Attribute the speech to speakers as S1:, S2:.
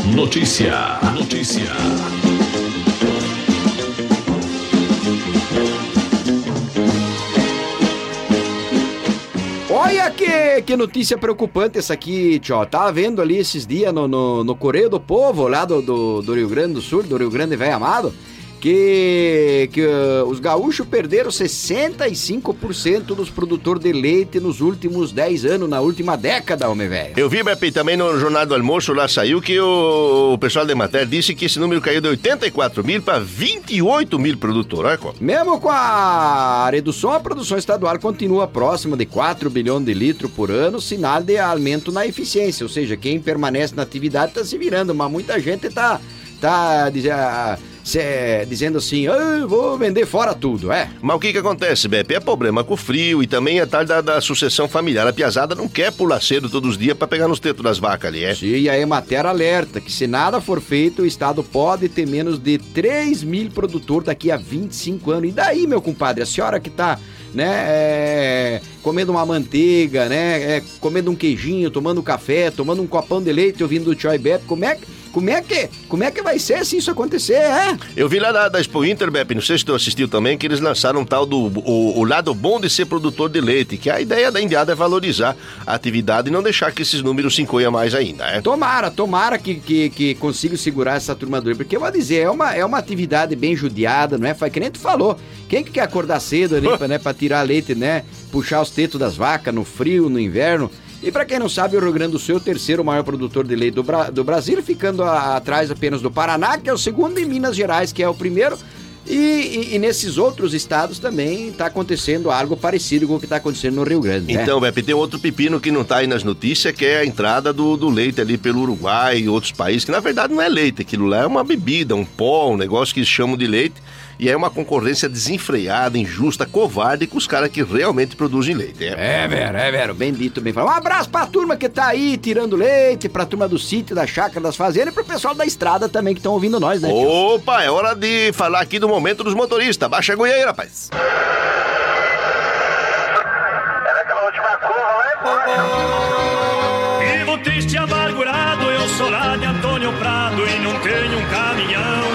S1: Notícia.
S2: Olha que notícia preocupante essa aqui, tio. Tava vendo ali esses dias no Correio do Povo, lá do Rio Grande do Sul, do Rio Grande Velho Amado, que os gaúchos perderam 65% dos produtores de leite nos últimos 10 anos, na última década, homem velho.
S3: Eu vi, Beppe, também no Jornal do Almoço, lá saiu que o pessoal de matéria disse que esse número caiu de 84 mil para 28 mil produtores. Olha como.
S2: Mesmo com a redução, a produção estadual continua próxima de 4 bilhões de litros por ano, sinal de aumento na eficiência, ou seja, quem permanece na atividade está se virando, mas muita gente tá dizendo assim, vou vender fora tudo,
S3: Mas o que acontece, Beppe? É problema com o frio e também é tarde da sucessão familiar. A piazada não quer pular cedo todos os dias pra pegar nos tetos das vacas ali,
S2: Sim, e a Emater alerta que se nada for feito, o estado pode ter menos de 3 mil produtores daqui a 25 anos. E daí, meu compadre, a senhora que tá, comendo uma manteiga, comendo um queijinho, tomando café, tomando um copão de leite, ouvindo o Tchoi Beppe, como é que vai ser se isso acontecer,
S3: Eu vi lá da Expo Inter, Beppe, não sei se tu assistiu também, que eles lançaram um tal do o lado bom de ser produtor de leite, que a ideia da Indiada é valorizar a atividade e não deixar que esses números se encolham mais ainda,
S2: Tomara que consiga segurar essa turma dura, porque eu vou dizer, é uma atividade bem judiada, não é? Que nem tu falou, quem que quer acordar cedo ali pra tirar leite, puxar os tetos das vacas no frio, no inverno? E para quem não sabe, o Rio Grande do Sul é o terceiro maior produtor de leite do Brasil, ficando atrás apenas do Paraná, que é o segundo, e Minas Gerais, que é o primeiro. E nesses outros estados também está acontecendo algo parecido com o que está acontecendo no Rio Grande,
S3: Então, Beppe, tem outro pepino que não está aí nas notícias, que é a entrada do leite ali pelo Uruguai e outros países, que na verdade não é leite, aquilo lá é uma bebida, um pó, um negócio que eles chamam de leite, e é uma concorrência desenfreada, injusta, covarde com os caras que realmente produzem leite,
S2: É, Vero, bem dito, bem falado. Um abraço pra turma que tá aí tirando leite, pra turma do sítio, da chácara, das fazendas e pro pessoal da estrada também que estão ouvindo nós, né, tio?
S3: Opa, é hora de falar aqui do momento dos motoristas. Baixa a agulha aí, rapaz.
S4: É naquela última curva lá embaixo.
S5: Vivo triste e amargurado, eu sou lá de Antônio Prado e não tenho um caminhão.